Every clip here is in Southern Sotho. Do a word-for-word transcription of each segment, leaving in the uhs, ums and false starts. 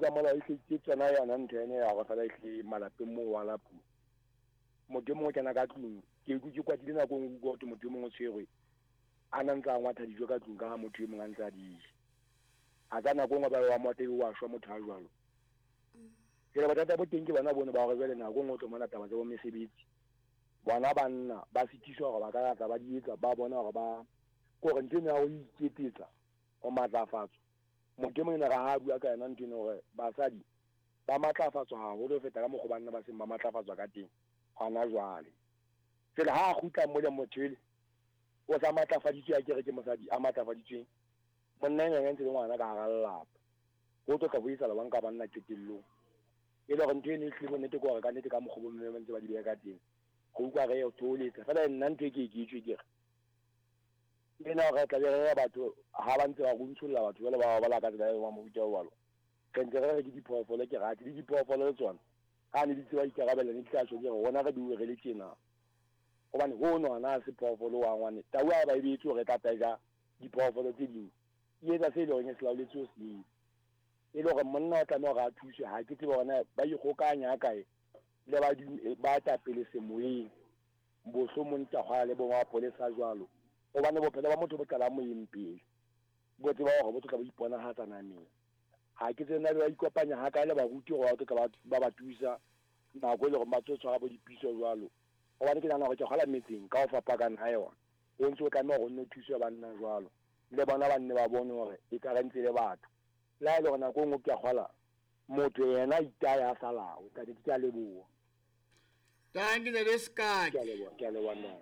tsa mola e hletse tsona yana ntene ya go fela e malapeng mo wa la pu motho mo tsena ka tlung ke go ke kwatile na go go to motho mo tshwerwe ana ntsa ngwatha dijo ka tlung ka motho mo ngantsa di a kana go ngwa ba wa mote wa shwa motho a jwalo ke le batata bo teng ke bana bona ba go bele na go ngotlo mona taba tsa bo mesebetsi bona banna ba fitiswa go ba ka tsa ba dietsa ba bona go ba go re ntse ya go iketsetsa o matlafatso motho mo ina ga ha bua ka yana ntino gore basadi ba matlafatswa ha ho lo feta ka mogo banna ba se ba matlafatswa ka teng gona jwale tsela ha a gutla mo le mothele o sa matlafaditswe a kere ke mosadi a matlafaditswe monna ene ntse le ngwana ka ga lelapa go to ka boisa la banka banna ketello e le gore ntene e tlile nete go re ka nete ka mogo bo mme ntse ba di bega teng go kwa re o toletsa fela nna ntwe ke ke itse kere ena ga tla re batho ha ba ntse ba go ntsolla batho ba le ba ba la ka tsela ya mo butsa walo ke ntse re ke diphoofolo ke ga ke diphoofolo le tsona ga ne di tsewa ikarabela ne tla tso ke rona ga di o re le tsena go bane go no ana se phoofolo wa ngwane tawa ba e bitse re tla tega diphoofolo tse ding ye tsa se le reng se laoletse o se e le gore monna o tla no ga thuse ha ke tse bona ba go kanya kae le ba di ba ta pele se moeng bo so monta ga le bo wa polisa jwalo o bane bophelo ba motho bo tla mo impele bo tse ba go botho ka bo ipona ha tsana me ha ke tsena ba ikopanya ha ka le ba ruti go ka ba ba ba tuisa na go le go matsotso ga bo dipiso jwalo o bane ke nana go ke gala metseng ka o fapakana ha yona o ntse o ka mo go no thuso ba nna jwalo le bona ba nne ba bone gore e ka rentse le batho la ile gona go ngo ke gwala motho yena itaya sala o ka di tsa lebo tangi le ska ke lebo ke lebo wana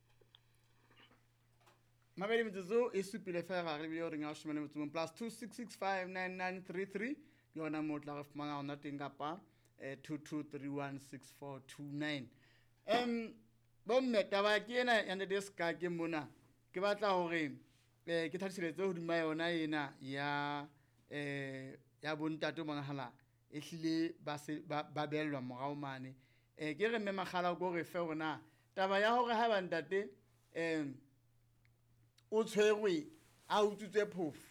mabedi metsotso e supile fa ga re bile re nga shomane motso plus two six six five nine nine three three yona mo tla re fumana ona teng kapa two two three one six four two nine em bomme taba ke ena ya le ska ke mona ke batla hore eh ke thatheletse ho dima yona ena ya eh ya bontate monahala e hlile ba se ba bellwa morao mane eh ke re mme magala go re fe rona taba ya hore ha ba ntate em o tshwerwe a utsutse phofu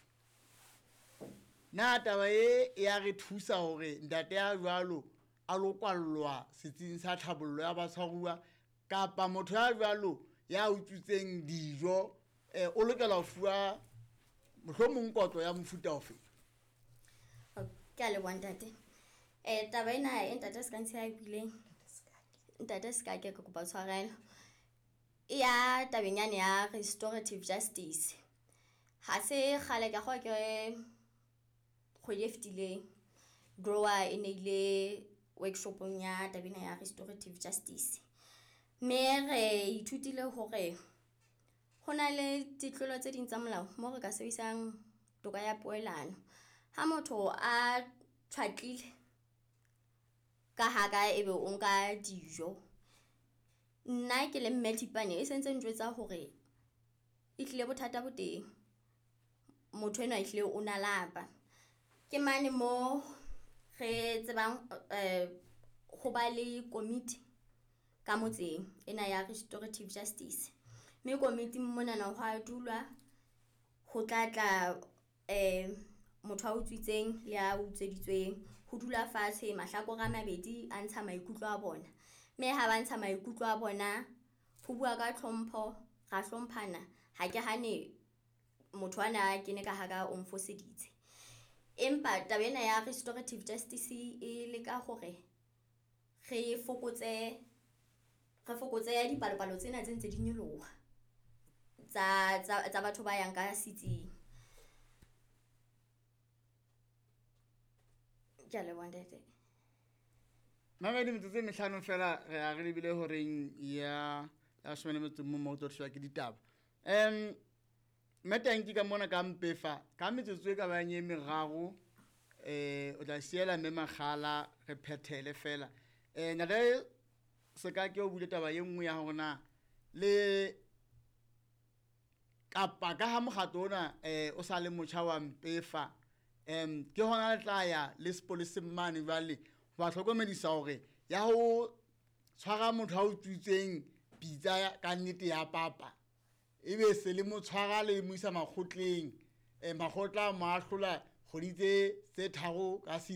na taba e ya re thusa hore ntate ya jwalo a lo kwallwa setsing sa tlhabollo ya batshwaruwa kapa motho ya jwalo ya utsutseng dijo eh o lokela ho fuwa mohlomong kotlo ya mofuta ofe ke a le bontate eh taba ena e ntate se ka ntse ya bile ntate se ka ke go ba tshwarela ya tabenyane ya restorative justice ha se khale ka go ke go yeftile grower ene ile workshop ya tabena ya restorative justice me re ithutile hore hona le ditlolo tse ding tsa molao mo re ka sebisang toka ya poelano ha motho a tshwatlile ka haga ebe o nka dijo nna ke le mmetipane e sentse ntjwetsa hore e tlile bothata bo teng motho ena e tlile o na lapa ke mane mo re tsebang eh go ba le committee ka motseng ena ya restorative justice me committee mona na hwa dulwa go tlatla eh motho a utswitseng le a utseditsweng go dula fatshe mahlakore a mabedi a ntsha maikutlo a bona me ha ba ntsha maikutlo a bona go bua ka tlhompho ga hlomphana ha ke hane motho ana ke ne ka haga o mfoseditse empa tabena ya restorative justice e le ka hore re fokotse re fokotse ya dipalopalo tsena tse ntse di nyoloha tsa tsa batho ba yang ka setsing ke le wondete mabedi metsotso e mehlano fela re a re lebile horeng ya ya shomane motso mo mo tlo tswa ke ditaba em metanki ka mona ka mpefa ka metsotso e ka banye meraro eh o tla siela me magala re phethele fela eh na le se ka ke o bule taba ye nngwe ya hona le kapa ka ha mogatona eh o sa le motjha wa mpefa em ke hona le tla ya le sepolese mane vale ba tlhokomedisa hore ya ho tshwara motho a utswitseng pitsa ka nnete ya papa ebe se le mo tshwara le mo isa makgotleng e makgotla mo ahlola kgoditse tse tharo ka